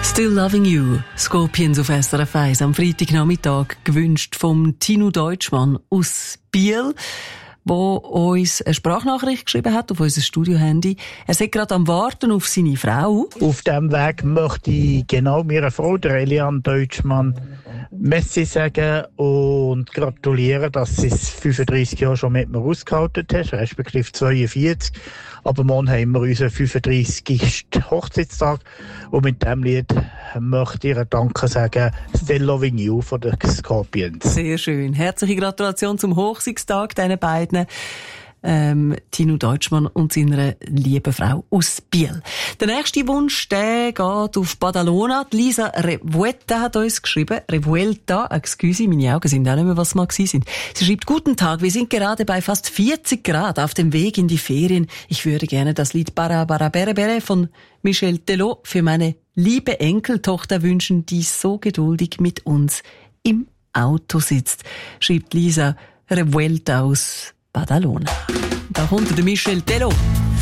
Still Loving You, Scorpions auf SRF 1, am Freitagnachmittag, gewünscht vom Tino Deutschmann aus Biel, wo uns eine Sprachnachricht geschrieben hat auf unser Studiohandy. Er ist gerade am Warten auf seine Frau. Auf diesem Weg möchte ich genau meiner Frau, der Eliane Deutschmann, Merci sagen und gratulieren, dass sie es 35 Jahre schon mit mir ausgehalten hat, respektive 42. Aber morgen haben wir unseren 35. Hochzeitstag und mit diesem Lied möchte ich ihr Danke sagen, Still Loving You von den Scorpions. Sehr schön. Herzliche Gratulation zum Hochzeitstag diesen beiden. Tino Deutschmann und seiner lieben Frau aus Biel. Der nächste Wunsch, der geht auf Badalona. Die Lisa Revuelta hat uns geschrieben. Revuelta, excuse, meine Augen sind auch nicht mehr, was mal gewesen sind. Sie schreibt, guten Tag, wir sind gerade bei fast 40 Grad auf dem Weg in die Ferien. Ich würde gerne das Lied Bara Bara Bere Bere von Michel Telot für meine liebe Enkeltochter wünschen, die so geduldig mit uns im Auto sitzt. Schreibt Lisa Revuelta aus Badalona. Da kommt der Michel Telot.